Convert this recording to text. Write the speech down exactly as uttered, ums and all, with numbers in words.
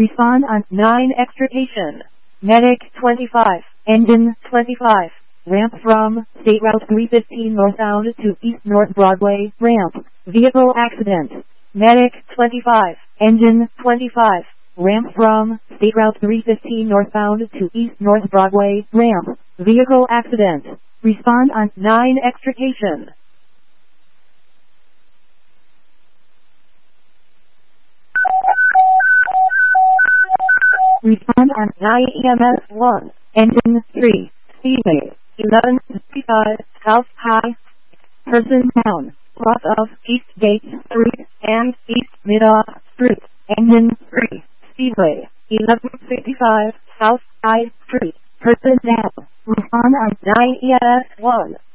Respond on nine extrication. Medic twenty-five. Engine twenty-five. Ramp from State Route three fifteen northbound to East North Broadway. Ramp. Vehicle accident. Medic twenty-five. Engine twenty-five. Ramp from State Route three fifteen northbound to East North Broadway. Ramp. Vehicle accident. Respond on nine extrication. Respond on nine E M S one. Engine three. Speedway. eleven fifty-five South High. Person down. Cross of East Gate Street and East Mid-Off Street. Engine three. Speedway. eleven fifty-five South High Street. Person down. Respond on nine E M S one.